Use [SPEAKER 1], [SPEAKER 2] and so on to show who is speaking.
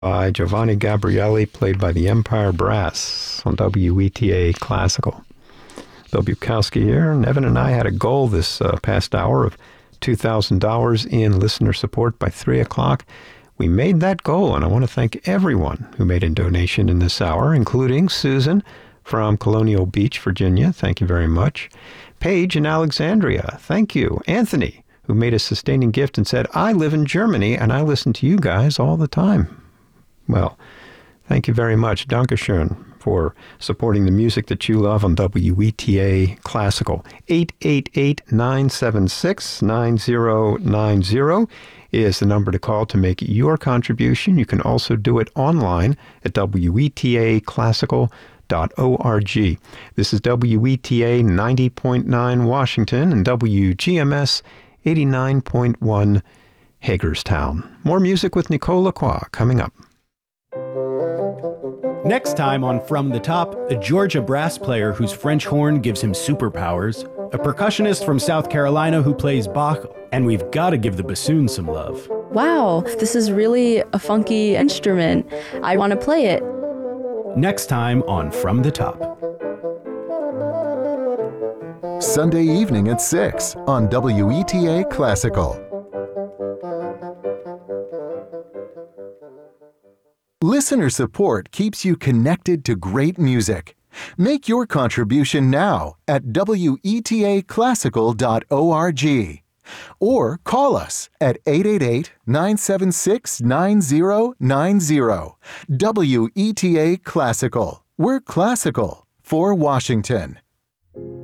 [SPEAKER 1] by Giovanni Gabrielli, played by the Empire Brass on WETA Classical. Bill Bukowski here, and Evan and I had a goal this past hour of $2,000 in listener support by 3 o'clock. We made that goal, and I want to thank everyone who made a donation in this hour, including Susan from Colonial Beach, Virginia. Thank you very much. Paige in Alexandria. Thank you. Anthony, who made a sustaining gift and said, I live in Germany, and I listen to you guys all the time. Well, thank you very much. Dankeschön for supporting the music that you love on WETA Classical. 888-976-9090 is the number to call to make your contribution. You can also do it online at wetaclassical.org. This is WETA 90.9 Washington and WGMS 89.1 Hagerstown. More music with Nicole Lacroix coming up.
[SPEAKER 2] Next time on From the Top, a Georgia brass player whose French horn gives him superpowers, a percussionist from South Carolina who plays Bach, and we've got to give the bassoon some love.
[SPEAKER 3] Wow, this is really a funky instrument. I want to play it.
[SPEAKER 2] Next time on From the Top.
[SPEAKER 4] Sunday evening at 6 on WETA Classical. Listener support keeps you connected to great music. Make your contribution now at wetaclassical.org or call us at 888-976-9090. WETA Classical. We're classical for Washington.